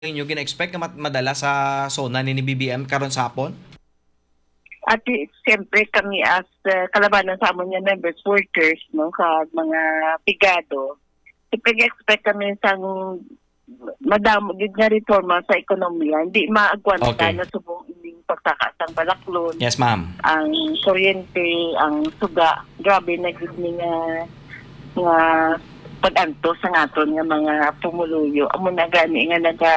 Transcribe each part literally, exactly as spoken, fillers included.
inyo gina-expect nga madala sa SONA ni B B M karon sa hapon? At i- siyempre kami as uh, kalabanan sa amon nga members, workers, no, ka mga pigado, siyempre expect kami sa madamo gid nga reforma sa ekonomiya. Hindi maagwanta Okay. na subong ining pagtakas ang balaklon, Yes, ma'am. ang kuryente, ang suga. Grabe na gid ni nga nga pag-anto sa ngaton nga mga pumuluyo. Amo na gani nga naga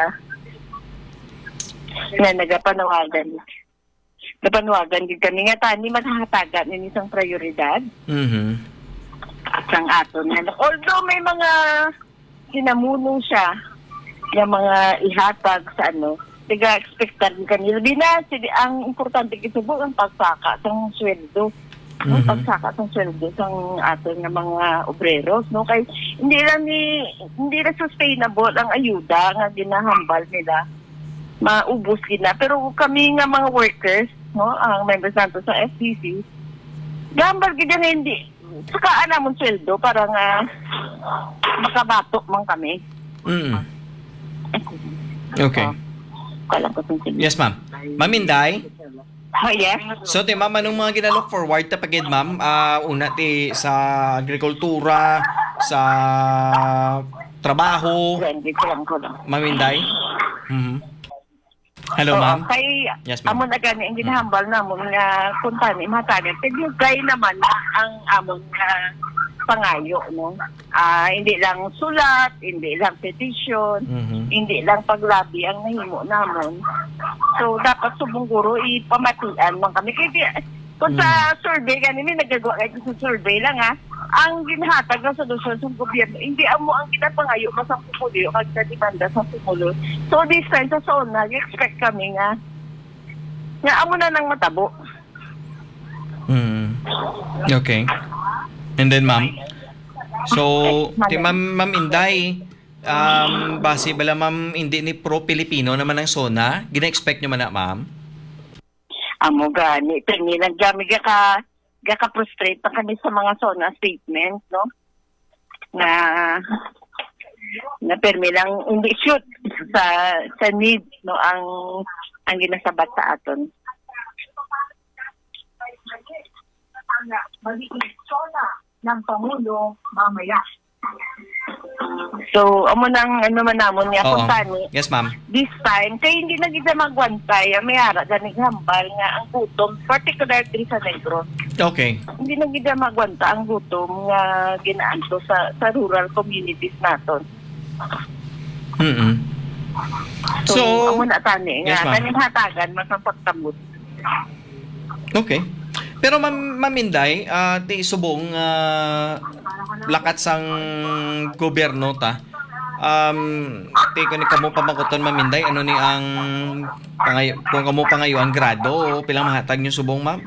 nga nagapanawagan. Napanawagan gid kami nga tani maghahatagan ni isang prioridad Mhm. sang aton nga. Although may mga sinamuno siya nga mga ihatag sa ano, tiga expectan kanila. Di na, sidi, ang importante kisubo ang pagsaka sang sweldo. No, Mhm. pagsaka sang sweldo sang aton nga mga obreros, no, kay hindi lang ni hindi na sustainable ang ayuda nga ginahambal nila, maubos gina. Pero kami nga mga workers, no, ang members nato sa F C C, gambal gid nga hindi saka namon sweldo para nga makabatok man kami. Mhm. Okay. Kala ko itong sige. Yes, ma'am. Ma'am Inday, Oh, yes. so ti ma'am anong mga ginalook forward ta pagid ma'am? Ah, una ti sa agrikultura, sa trabaho, Friendly ko lang ko lang. Ma'am Inday? Mhm. Hello, Oo, ma'am. kay Yes, ma'am. amon na gani ang ginahambal namon nga punta ni matani. Kaya gay naman na ang amon nga pangayo, no? Ah, hindi lang sulat, hindi lang petition, Mhm. hindi lang paglabi ang nahimo namon. So, dapat subong guro ipamatian man kami. Kaya di- kung sa survey, kanimi nagagawa kayo sa survey lang ha, ang ginahatag na solusyon sa gobyerno, hindi amo ang kinapangayo masang pumulo, kag sa demanda sa pumulo. So, this time sa SONA, expect kami nga, nga amo na nang matabo. Mhm. Okay. And then, ma'am, so, ti ma'am, ma'am Inday, um, base bala ma'am, hindi ni pro-Pilipino naman ang SONA, gina-expect nyo man na, ma'am? Amo gani, pero naggamit ka ka, ka frustrate pa kami sa mga SONA statements, no? Na, na permi lang hindi shoot sa sa need, no, ang ang ginasabat sa aton. Magiging SONA ng Pangulo mamaya. So, amo nang ano man namon niya Oo. kung tani. Yes, ma'am. This time, kaya hindi na kita magwantay, may ara ganing hambal nga ang gutom, particularly sa Negros. Okay. Hindi na kita magwanta ang gutom nga ginaanto sa sa rural communities naton. Mhm. So, So, amo na tani yes, nga ma'am. kaning hatagan masang pagtamot. Okay. Pero ma'am, ma'am Inday, ah, ti subong ah, lakat sang gobyerno ta. Um, ti kani kamo pamakuton ma'am Inday, ano ni ang pangayo kung kamo pangayo ang grado o pilang mahatag niyo subong ma'am?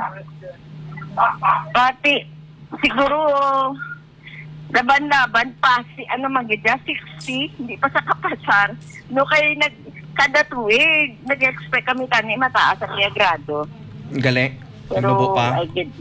Pati siguro laban-laban pa si ano magidya sixty, hindi pa sa kapasar. No kay nag kada tuig nag-expect kami tani mataas ang iya grado. Gali. Pero Nubo pa. I did.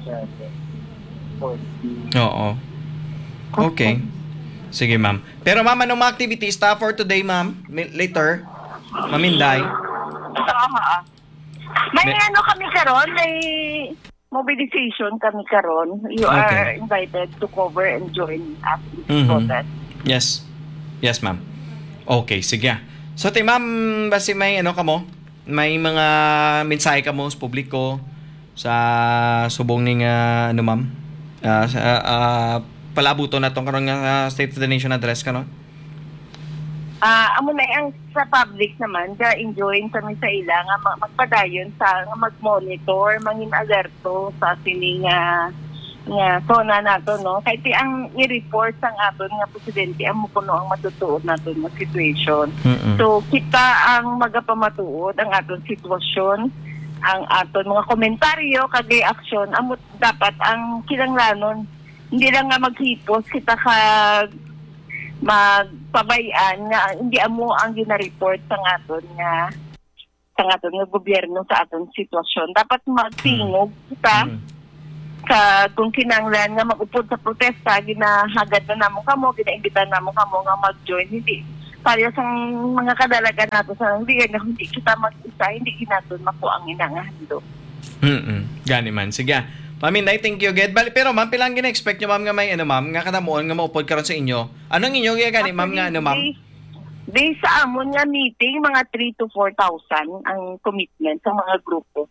Oo. Okay. Sige, ma'am. Pero ma'am, anong mga activities ta for today, ma'am? Mi- Later. Ma'am Inday. Aha. May May- ano kami karon, may mobilization kami karon. You are Okay. invited to cover and join us in this Mhm. protest. Yes. Yes, ma'am. Okay, sige. So, ti ma'am, basi may ano ka mo? May mga mensahe ka mo sa publiko sa subong ning ah, ano ma'am? Ah, sa ah, palabuto na tong karon nga ah, State of the Nation address karon. Ah, amo na ang sa public naman, ga enjoying kami sa ila nga ma- magpadayon sa nga mag-monitor, mangin alerto sa sining nga nga zona nato, no. Kay ti ang i-report sang aton nga presidente ang mupuno ang matutuod naton nga situation. Mm-mm. So, kita ang magapamatuod ang aton sitwasyon, ang aton mga komentaryo, kagay aksyon, amot dapat ang kinanglanon, hindi lang nga maghipos, kita kag magpabayan nga hindi amo ang gina-report sa aton nga sa aton nga gobyerno sa aton sitwasyon. Dapat magtingog kita Mm. ka kung kinanglan nga mag-upod sa protesta, ginahagad na namo kamo, ginaimbitan namo kamo nga mag-join, hindi tayo sa mga kadalaga nato sa hindi nga hindi kita mag-isa, hindi ginaton mako ang inangahando. Mm. Gani man. Sige. Ma'am Inday, thank you gid. Bali pero ma'am pilang gina-expect nyo ma'am nga may ano ma'am nga kadamuon nga maupod karon sa inyo. Anong inyo gyud gani ma'am nga ano ma'am? Based sa amon nga meeting, mga three to four thousand ang commitment sa mga grupo.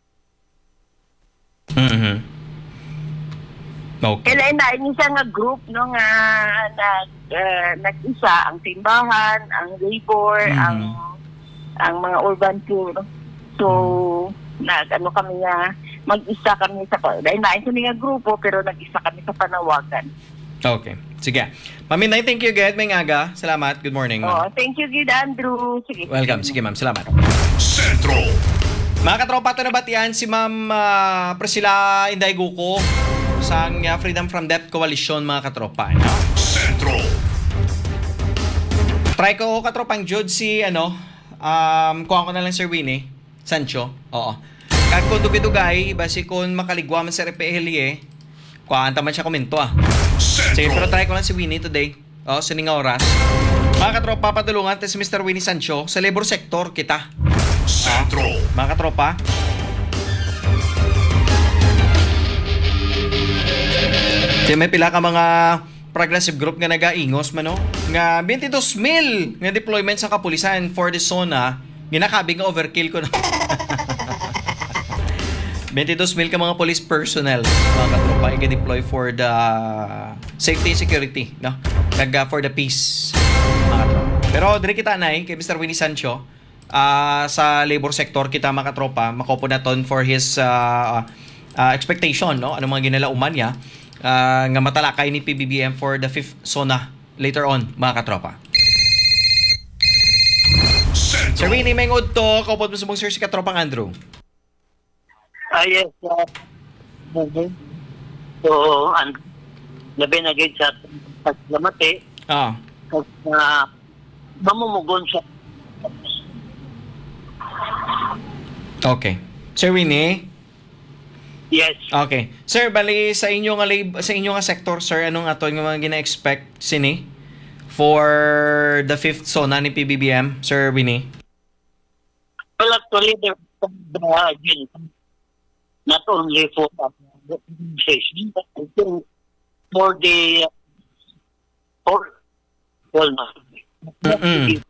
Mhm. Okay. Kailan na ini siya nga group no nga nag uh, nag-isa ang simbahan, ang labor, Mhm. ang ang mga urban tour. So nag ano kami nga mag-isa kami sa dahil na ito nga grupo pero nag-isa kami sa panawagan. Okay. Sige. Ma'am Inday, thank you gid. May ngaga. Salamat. Good morning, Oh, ma'am. thank you gid Andrew. Sige. Welcome. Sige, ma'am. Salamat. Sentro, Mga katropa, ito nabatian si Ma'am ah, Priscilla Inday Guko sa ang, ah, Freedom from Debt Coalition, mga katropa. No? Sentro, Try ko katropang Jude si ano, um, kuha ko na lang Sir Winnie Sancho. Oo. Kag kung dugay-dugay, basi kung makaligwa man sa R P L eh, kuhaan taman siya komento ah. Sige, pero Sentro, try ko lang si Winnie today. Oh, sining nga oras. Mga katropa, patulungan tayo si Mister Winnie Sancho sa labor sector kita. Sentro, Mga katropa. Kaya may pila ka mga progressive group nga nagaingos man no? Nga twenty-two mil nga deployment sa kapulisan for the zona. Ginakabing nga overkill ko na. twenty-two mil ka mga police personnel mga katropa i-deploy for the safety and security no? Kag uh, for the peace mga katropa. Pero dire kita nay kay Mister Winnie Sancho uh, sa labor sector kita mga katropa makopo na ton for his uh, uh, expectation no ano mga ginalauman niya uh, nga matalakay ni P B B M for the fifth zona later on mga katropa. Sir Sentro, Winnie may ngod to kaupod mo sa mong sir si katropang Andrew. Ah, yes. Uh, okay. So, ang labi na gid sa paglamati, Ah. kag uh, mamumugon sa Okay. Sir Winnie. yes. Okay. Sir, bali sa inyo nga lab, sa inyo nga sector, sir, anong aton nga mga gina-expect sini for the fifth zona ni P B B M, Sir Winnie? Well, actually, there uh, again, not only for uh, the organization, but also for the for well, Mm-mm.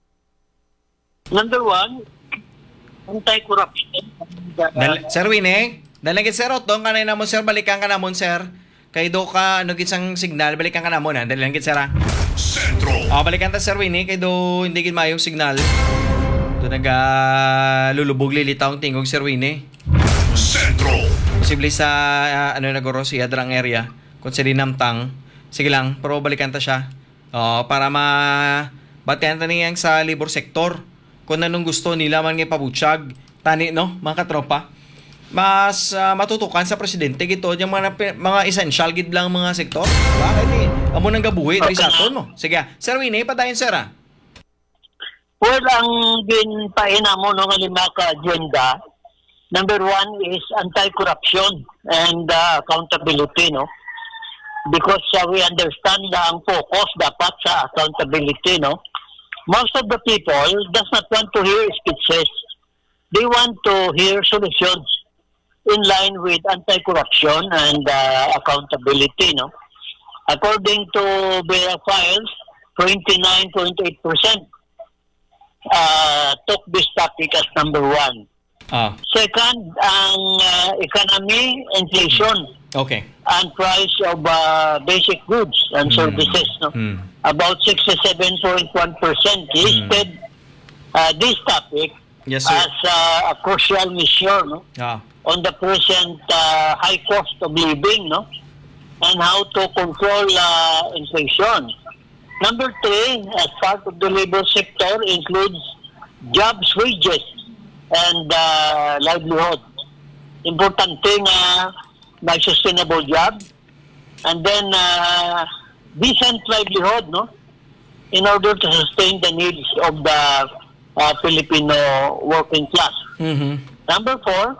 number one, anti-corruption. Uh, Dal- sir Winnie, dalagit sir otong kanay namon sir, balikan ka namon sir. Kay do ka ano gid sang signal, balikan ka namon ha. Dali lang gid sir ha. Sentro, Ah, balikan ta Sir Winnie kay do hindi gid maayong signal. Do naga lulubog lilitaw ang tingog Sir Winnie. Sentro, Posible sa ah, ano nagoro si Adrang area kung sa dinamtang. Sige lang, pero balikan ta siya. Oh, para ma batian ta niyang sa labor sector. Kung anong gusto nila man nga pabutyag, tani no, mga katropa. Mas ah, matutukan sa presidente gito yung mga mga essential gid lang mga sektor. Bakit eh? Amo nang gabuhi diri sa aton mo. Sige, Sir Winnie, padayon sir ah. well, ang ginpaina mo no, nga lima ka agenda, number one is anti-corruption and uh, accountability, no? Because uh, we understand na ang focus dapat sa accountability, no? Most of the people does not want to hear speeches. They want to hear solutions in line with anti-corruption and uh, accountability, no? According to Vera Files, twenty-nine point eight percent uh, took this topic as number one. Ah, Second, ang uh, economy, inflation, okay. and price of uh, basic goods and Mm. services. No? Mm. About sixty-seven point one percent listed uh, this topic Yes, sir. as uh, a crucial measure, no? Ah. On the present uh, high cost of living, no? And how to control uh, inflation. Number three, as part of the labor sector, includes jobs, wages, and uh, livelihood. Importante nga may sustainable job and then uh, decent livelihood, no? In order to sustain the needs of the uh, Filipino working class. Mhm. Number four,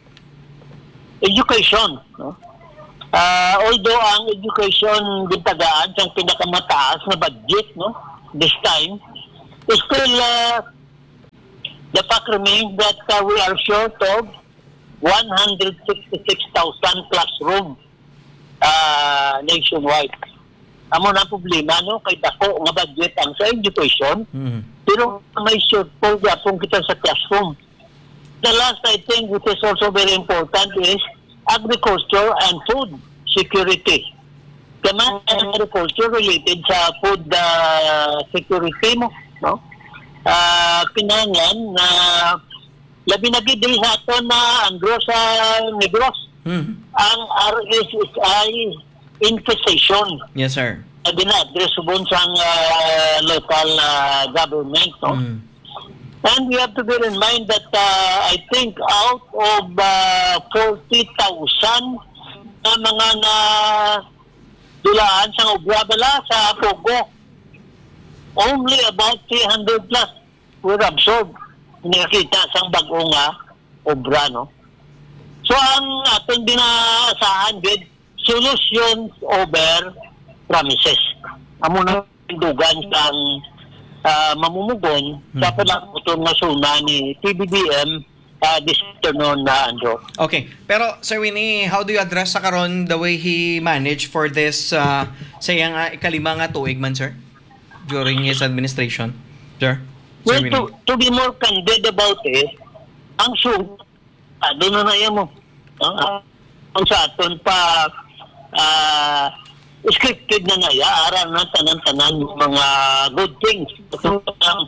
education. No? Uh, although ang education gintagaan sa pinakamataas na budget, no, this time, Still, uh, the fact remains that uh, we are short of one hundred sixty-six thousand classroom uh, nationwide. Amo na problema, no? Kay dako nga budget ang sa education, Mm. pero may shortfall yapon kita sa classroom. The last, I think, which is also very important, is agriculture and food security. Kaya agriculture related sa food uh, security mo, no? Uh, pinangan na labi na gid sa aton na andro sa Negros Mm. ang R S S I infestation. Yes, sir. Uh, dina-address subon sa uh, local uh, government, no? Mm. And we have to bear in mind that uh, I think out of uh, forty thousand na mga na dulaan sa Ubrabala sa Pogo, only about three hundred plus were absorbed. Nakita sang bagong nga obra, no? So ang atong dinaasahan gid solutions over promises. Amo na dugan sang uh, mamumugon Hmm. sa pagkakutong nga suna ni T B B M uh, this afternoon na Andro. Okay. Pero, Sir Winnie, how do you address sa karon the way he managed for this uh, sayang uh, ikalima nga tuig man, sir? During his administration? Sir? Sir Well, Winnie? to, to be more candid about it, ang suna, ah, doon na na yan mo. Uh, ang sa aton pa uh, scripted na naya, aral na tanan-tanan mga good things. So, um,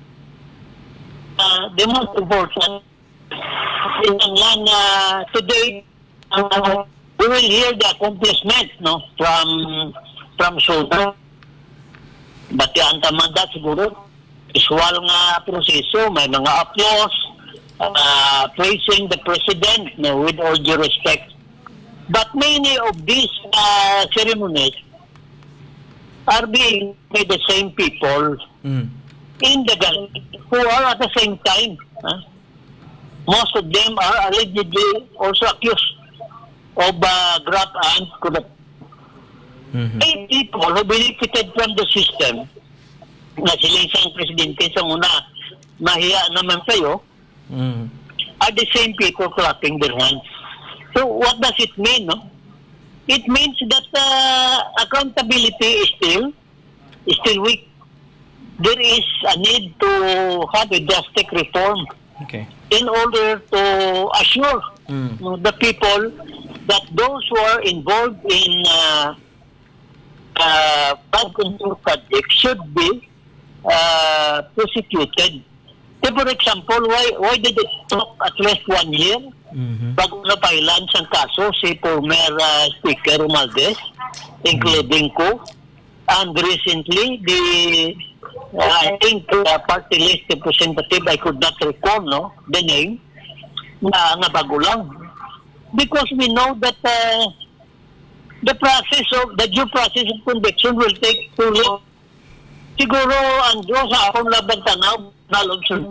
uh, the most important is lang uh, today, uh, we will hear the accomplishment, no, from from Soto. But yung tamanda siguro, usual nga proseso, may mga applause, uh, praising the president, no, with all due respect. But many of these uh, ceremonies are being by the same people Mm. in the government who are at the same time. Huh? Most of them are allegedly also accused of uh, graft and corruption. Mhm. Eight people who benefited from the system na sila isang presidente sa muna mahiya naman kayo Mm. are the same people clapping their hands. So what does it mean? No? It means that uh, accountability is still is still weak. There is a need to have a drastic reform Okay. in order to assure Mm. no, the people that those who are involved in uh, uh, bad control projects should be uh, prosecuted. So for example, why why did it take at least one year Mhm. bago na pailan ang kaso si former uh, Speaker Romualdez, including ko, and recently the uh, I think uh, party list representative, I could not recall no the name, na nga bago lang, because we know that uh, the process of the due process of conviction will take too long. Siguro ang Diyos sa akong labang tanaw nalog sa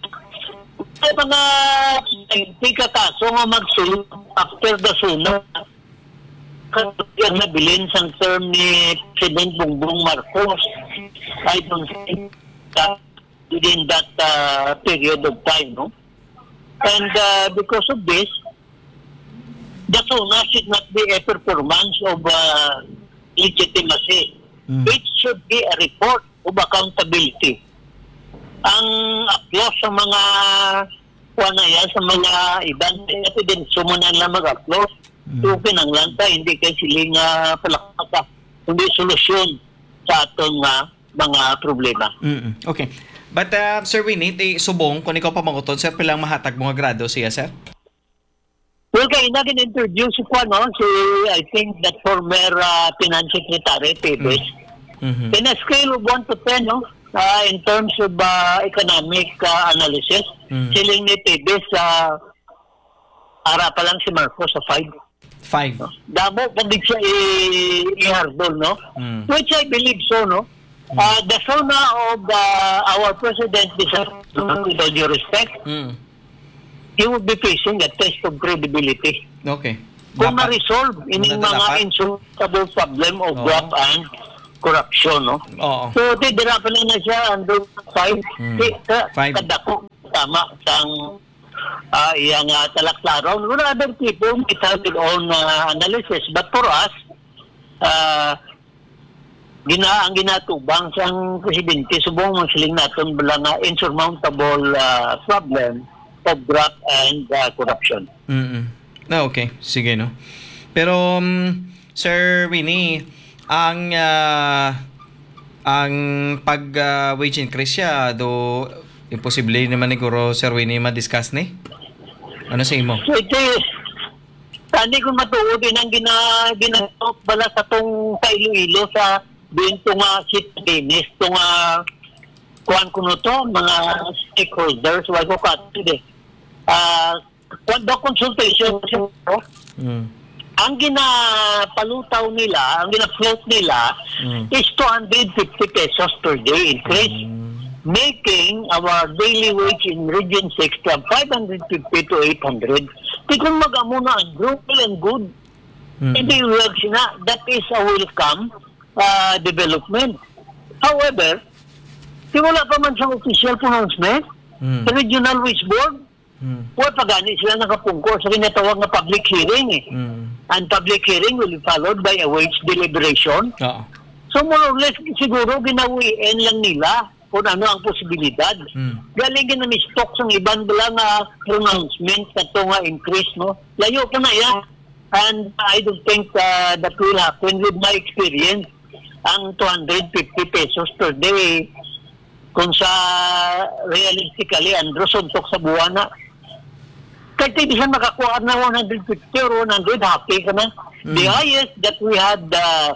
may mga tika kaso nga magsulong after the suna kaya nabilin sa term ni President Bongbong Marcos. I don't think that within that uh, period of time, no? And uh, because of this, the SONA should not be a performance of uh, legitimacy. Mm. It should be a report of accountability. Ang upload sa mga kuwanaya, sa mga ibang evidence, sumunan lang mag-upload. Mm. So, pinanglanta, hindi kay siling uh, palakata. Hindi solusyon sa atong uh, mga problema. Mm. Okay. But uh, Sir Winnie, ti subong kung ikaw pa mangutod, sir, pilang mahatag mga grado siya, sir? Well, kaya na introduce si Juan, no? Si, I think, that former uh, Finance Secretary, Tebes. Mhm. In a scale of one to ten, no? Uh, in terms of uh, economic uh, analysis, Mm. siling ni Tebes, uh, ara pa lang si Marcos sa five. Five. Damo, pag siya i- i-hardol, no? Mm. Which I believe so, no? Uh, the sona of uh, our president, with all due respect, Mm. he would be facing a test of credibility. Okay. Kung Dapat. ma-resolve ining Dapat. mga insurable problem of Oo. graft and corruption, no? Oo. So, tidira pa na siya under five. Hmm. Si, ka, Five. kadako, tama, sang uh, iyang uh, talaklaron. Well, other people might have their own uh, analysis. But for us, uh, gina ang ginatubang sang presidente, subong masiling natin bala nga insurmountable uh, problem of graft and uh, corruption. Mm. No, okay. Sige, no. Pero um, Sir Winnie, ang uh, ang pag uh, wage increase siya do imposible naman siguro Sir Winnie ma-discuss ni. Ano sa imo? So, ito tani kung matuod din ang gina, ginatok bala sa tong sa Iloilo sa bento nga sit dinis tong uh, kuan kuno to mga stakeholders wag ko katid eh. Ah, uh, the consultation Mm. ang ginapalutaw nila, ang gina-float nila Mm. is two hundred fifty pesos per day increase, making our daily wage in Region six from five hundred fifty to eight hundred. Di kung mag-amo na ang group, well and good. Mm. Hindi wag sina, that is a welcome uh, development. However, di wala pa man sa official pronouncement, Mm. sa Regional Wage Board, Mm. wala pa gani sila nakapungko sa kinatawag na public hearing eh. Mm. And public hearing will be followed by a wage deliberation. Oo. So more or less, siguro ginawiin lang nila kung ano ang posibilidad. Mm. Galing ginamistok sa ibang bala nga pronouncement sa ito nga increase, no? Layo pa na yan. And I don't think uh, that will happen with my experience. Ang two hundred fifty pesos per day, kung sa realistically, Andro, suntok sa buwan na. Kahit hindi siya makakuha na one hundred fifty or one hundred, happy ka na. Mm. The highest that we had uh,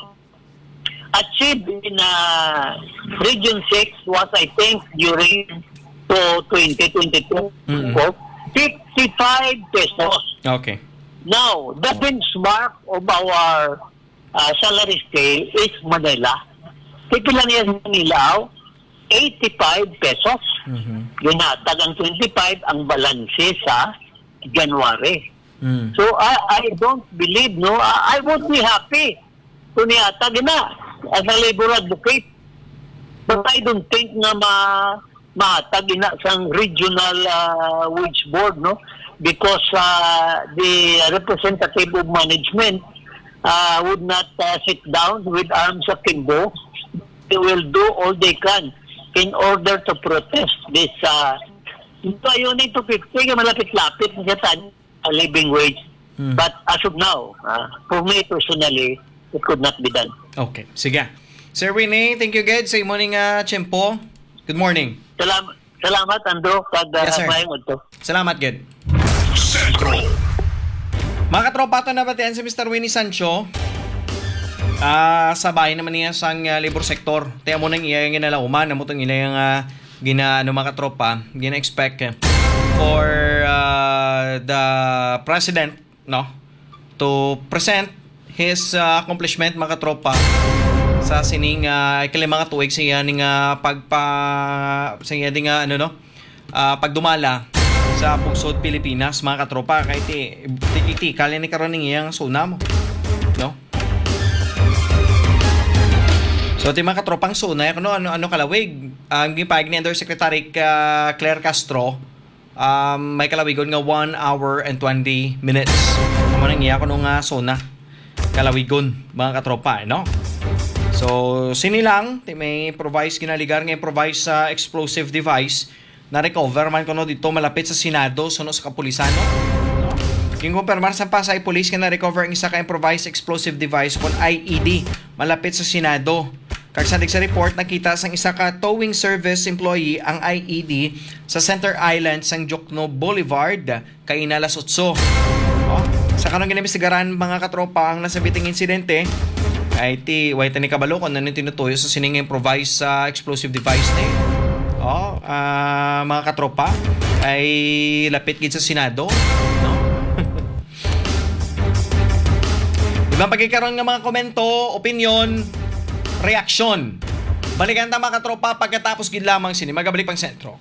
achieved in uh, Region six was, I think, during to twenty twenty-two, Mm. fifty-five pesos. Okay. Now, the benchmark of our uh, salary scale is Manila. Pipila niya sa Manilaw, eighty-five pesos. Mhm. Ginatag ang twenty-five ang balanse sa January. Mm. So, I I don't believe, no? I, I would be happy kung niyatag na as a labor advocate. But I don't think na ma mahatag na sang regional uh, wage board, no? Because uh, the representative of management uh, would not uh, sit down with arms akimbo. They will do all they can in order to protest this uh, ito yun ito fifty nga malapit-lapit na siya a living wage. Hmm. But as of now, uh, for me personally, it could not be done. Okay. Sige. Sir Winnie, thank you again sa imo ning uh, tiyempo. Good morning. Salamat, salamat Andro, kag uh, Yes, sir. mayong udto. Salamat, Ged. Sentro. Mga katropa, ito na batian si Mister Winnie Sancho. Ah, sa bahay naman niya sang uh, labor sector. Tiyan mo nang iya yung ginalauman, na mo itong ila yung uh, gina, ano, mga katropa, gina-expect eh, for uh, the president, no, to present his uh, accomplishment, mga katropa, sa sining uh, ikali mga tuwig sa iya ning uh, pagpa sa iya ding uh, ano no uh, pagdumala sa Pugsod, Pilipinas, mga katropa. Kahit ti tikiti kali ni karon ning iyang suna mo, no. So ti mga katropang suna ano ano ano kalawig ang gipayag ni Undersecretary uh, Claire Castro, um, may kalawigon nga one hour and twenty minutes. Amo nang iya kuno nga suna kalawigon, mga katropa, no. So, sinilang, ti may improvise kinaligar nga improvise sa uh, explosive device na recover man kuno dito malapit sa Senado, suno sa kapulisan, no? Yung kumpirmar sa Pasay Police nga na-recover ang isa ka improvised explosive device kung I E D malapit sa Senado. Kagsadig sa report, nakita sang isa ka towing service employee ang I E D sa Center Island sang Jokno Boulevard, kay Inalasotso. Oh, sa kanong ginimestigaran, mga katropa, ang nasabiting insidente ay ti way tani kabalo kung ano tinutuyo sa sining improvised sa uh, explosive device ni. Oh, uh, mga katropa ay lapit gid sa Senado, no? Ibang pagkikaroon nga mga komento, opinion, reaksyon. Balikan ta mga katropa pagkatapos gid lamang sini magabalik pang sentro.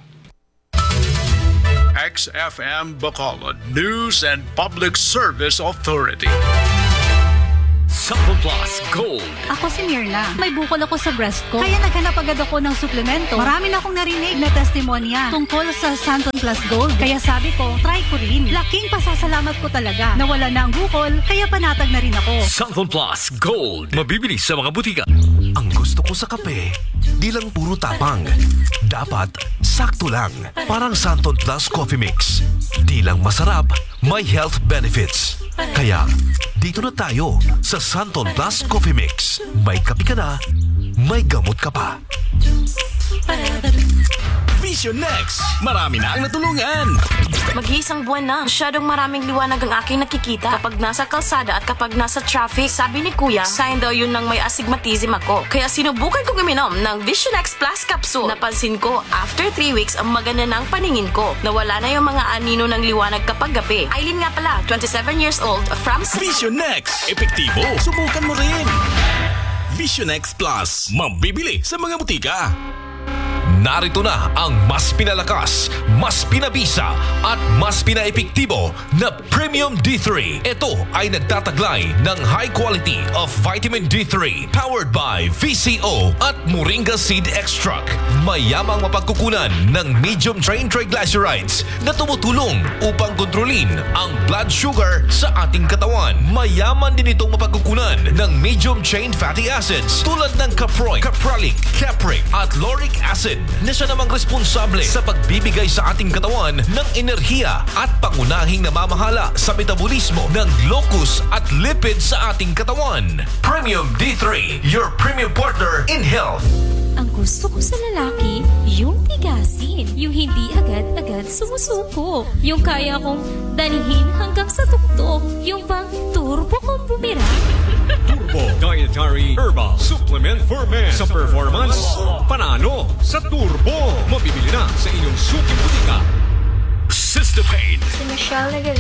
X F M Bacolod News and Public Service Authority. Sample Plus Gold. Ako si Mirna. May bukol ako sa breast ko. Kaya naghanap agad ako ng suplemento. Marami na akong narinig na testimonya tungkol sa Santon Plus Gold. Kaya sabi ko, try ko rin. Laking pasasalamat ko talaga. Nawala na ang bukol, kaya panatag na rin ako. Sample Plus Gold. Mabibili sa mga butika. Ang gusto ko sa kape, di lang puro tapang. Dapat sakto lang. Parang Santon Plus Coffee Mix. Di lang masarap, may health benefits. Kaya, dito na tayo sa Santon Plus Coffee Mix. May kape ka na, may gamot ka pa. Vision Next. Marami na ang natulungan. Mag-iisang buwan na. Masyadong maraming liwanag ang aking nakikita. Kapag nasa kalsada at kapag nasa traffic, sabi ni Kuya, sign daw yun ng may astigmatism ako. Kaya sinubukan kong uminom ng Vision X Plus Capsule. Napansin ko, after three weeks, ang maganda ng paningin ko. Nawala na yung mga anino ng liwanag kapag gabi. Aileen nga pala, twenty-seven years old, from... Vision Next. Epektibo. Subukan mo rin. Vision X Plus. Mabibili sa mga butika. Narito na ang mas pinalakas, mas pinabisa at mas pinaepektibo na Premium D three. Ito ay nagtataglay ng high quality of vitamin D three powered by V C O at Moringa Seed Extract. Mayamang mapagkukunan ng medium chain triglycerides na tumutulong upang kontrolin ang blood sugar sa ating katawan. Mayaman din itong mapagkukunan ng medium chain fatty acids tulad ng caproic, capralic, capric at lauric acid na siya namang responsable sa pagbibigay sa ating katawan ng enerhiya at pangunahing namamahala sa metabolismo ng glucose at lipid sa ating katawan. Premium D three, your premium partner in health. Ang gusto ko sa lalaki, yung tigasin. Yung hindi agad-agad sumusuko. Yung kaya kong dalhin hanggang sa tuktok. Yung bang turbo kong bumira. Turbo Dietary Herbal Supplement for Men. Sa performance, panalo sa Turbo. Mabibili na sa inyong suki butika. System Pain. Si Michelle Legaria.